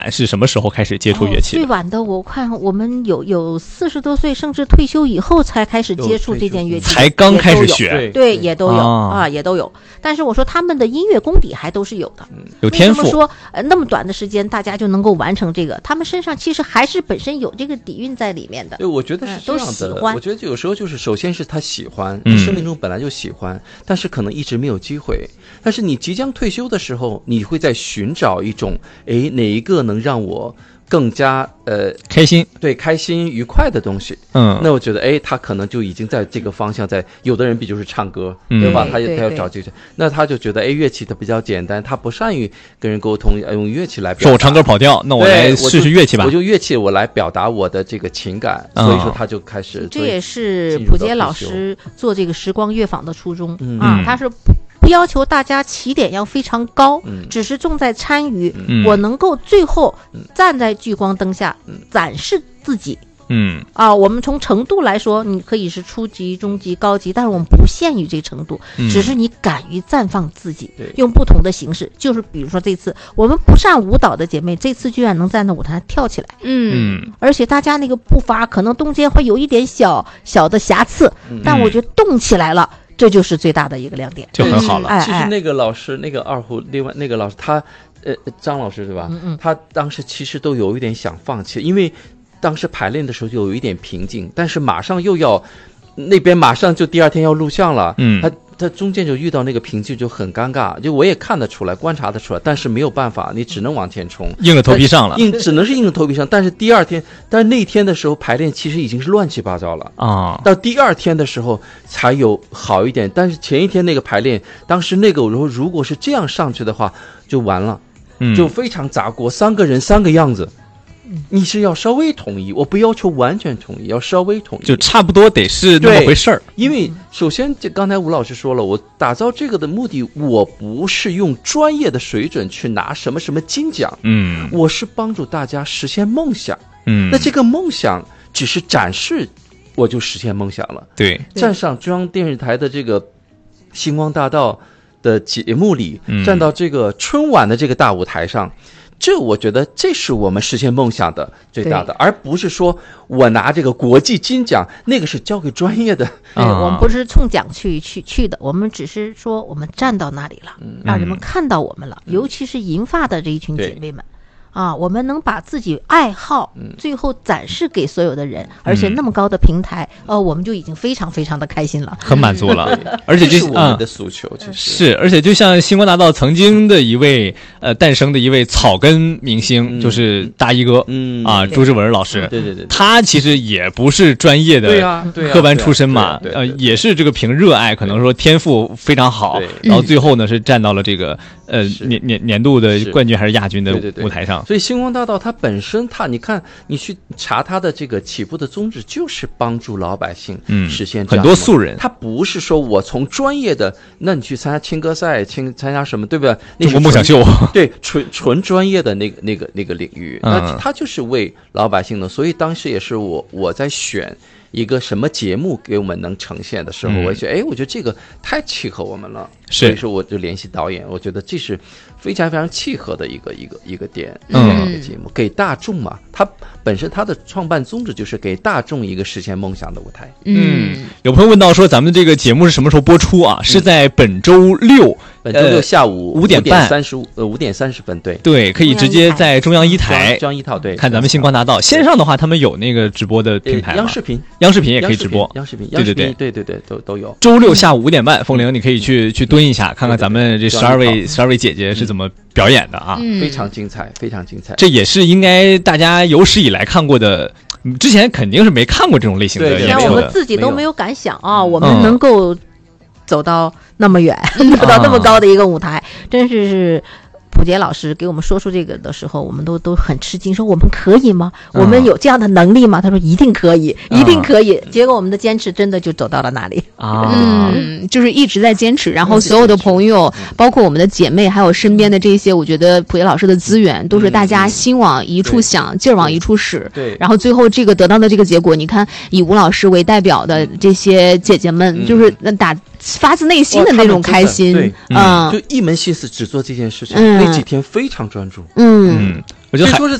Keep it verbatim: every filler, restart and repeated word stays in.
是什么时候开始接触乐器的？ 哦、最晚的我看我们有有四十多岁甚至退休以后才开始接触这件乐器， 才刚开始学， 对, 对也都有、哦、啊也都有。但是我说他们的音乐功底还都是有的， 嗯、有天赋。 为什么说呃那么短的时间大家就能够完成这个？他们身上其实还是本身有这个底蕴在里面的。 对，我觉得是这样的、嗯、都喜欢。我觉得有时候就是首先是他喜欢，嗯、生命中本来就喜欢，但是可能一直没有机会。但是你即将退休的时候，你会在寻找一种，哎，哪一个能让我更加呃开心， 对，开心愉快的东西。嗯，那我觉得，哎，他可能就已经在这个方向在。有的人比如是唱歌，嗯、对吧？他他要找这个，那他就觉得，哎，乐器它比较简单，他不善于跟人沟通，用乐器来表达。 说我唱歌跑调，那我来试试乐器吧。 我就, 我就乐器，我来表达我的这个情感，嗯、所以说他就开始。 这也是普杰老师做这个时光乐坊的初衷、嗯、啊，他是不。不要求大家起点要非常高、嗯、只是重在参与、嗯、我能够最后站在聚光灯下、嗯、展示自己。嗯啊，我们从程度来说你可以是初级中级高级，但是我们不限于这程度、嗯、只是你敢于绽放自己，用不同的形式。就是比如说这次我们不善舞蹈的姐妹这次居然能站在舞台上跳起来，嗯，而且大家那个步伐可能中间会有一点小小的瑕疵、嗯、但我觉得动起来了，这就是最大的一个亮点， 就很好了。 嗯、其实那个老师，那个二胡，另外那个老师，他呃张老师对吧？嗯嗯。他当时其实都有一点想放弃，因为当时排练的时候就有一点瓶颈，但是马上又要那边马上就第二天要录像了，嗯，他他中间就遇到那个瓶颈就很尴尬，就我也看得出来，观察得出来，但是没有办法，你只能往前冲， 硬着头皮上了， 硬只能是硬着头皮上。但是第二天，但是那天的时候排练其实已经是乱七八糟了啊，到第二天的时候才有好一点。但是前一天那个排练，当时那个如果如果是这样上去的话，就完了，嗯，就非常砸锅，三个人三个样子。你是要稍微统一，我不要求完全统一，要稍微统一， 就差不多得是那么回事儿。 因为首先，这刚才吴老师说了，我打造这个的目的，我不是用专业的水准去拿什么什么金奖，嗯，我是帮助大家实现梦想，嗯，那这个梦想只是展示，我就实现梦想了。 对， 站上中央电视台的这个星光大道的节目里，嗯、站到这个春晚的这个大舞台上。这我觉得这是我们实现梦想的最大的，而不是说我拿这个国际金奖，那个是交给专业的。 对，我们不是冲奖去去去的，我们只是说我们站到那里了，嗯、让人们看到我们了，嗯、尤其是银发的这一群姐妹们。啊，我们能把自己爱好最后展示给所有的人，嗯、而且那么高的平台，呃，我们就已经非常非常的开心了， 很满足了。而且这是我们的诉求，其实是，而且就像星光大道曾经的一位呃诞生的一位草根明星，嗯、就是大衣哥，嗯啊，朱之文老师， 对对对， 他其实也不是专业的科班出身嘛，呃，也是这个凭热爱，可能说天赋非常好，然后最后呢是站到了这个呃年年年度的冠军还是亚军的舞台上。 所以星光大道它本身，它你看，你去查它的这个起步的宗旨，就是帮助老百姓实现这样、 嗯、很多素人。 它不是说我从专业的，那你去参加青歌赛、参参加什么，对不对？那中国梦想秀， 对，纯纯专业的那个那个那个领域，那、嗯、它就是为老百姓的。所以当时也是我我在选一个什么节目给我们能呈现的时候，嗯、我也觉得，哎，我觉得这个太契合我们了，所以说我就联系导演，我觉得这是非常非常契合的一个一个一个点，这样一个节目，给大众嘛，它本身它的创办宗旨就是给大众一个实现梦想的舞台。 嗯，有朋友问到说，咱们这个节目是什么时候播出啊？嗯、是在本周六。 本周六下午五点半三十五呃五点三十分，对对，可以直接在中央一台中央一套对看咱们星光大道。线上的话，他们有那个直播的平台， 央视频央视频也可以直播， 央视频对对对对对对都都有。 周六下午五点半，风铃你可以去去蹲一下，看看咱们这十二位十二位姐姐是怎么表演的啊， 非常精彩，非常精彩。 这也是应该大家有史以来看过的。之前肯定是没看过这种类型的演出的， 我们自己都没有敢想啊，我们能够走到那么远，走到那么高的一个舞台，真是是普杰老师给我们说出这个的时候，我们都都很吃惊，说我们可以吗？我们有这样的能力吗？他说一定可以，一定可以。结果我们的坚持真的就走到了那里啊，嗯，就是一直在坚持。然后所有的朋友，包括我们的姐妹，还有身边的这些，我觉得普杰老师的资源都是大家心往一处想，劲儿往一处使。 对。 然后最后这个得到的这个结果，你看以吴老师为代表的这些姐姐们，就是那打。发自内心的那种开心， 对，嗯，就一门心思只做这件事情，嗯、那几天非常专注， 嗯， 我觉得说是